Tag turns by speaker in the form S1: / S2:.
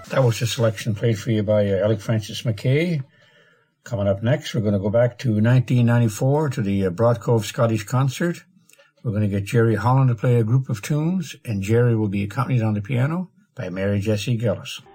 S1: That was a selection played for you by Alec Francis McKay. Coming up next, we're going to go back to 1994 to the Broadcove Scottish Concert. We're going to get Jerry Holland to play a group of tunes, and Jerry will be accompanied on the piano by Mary Jessie Gillis.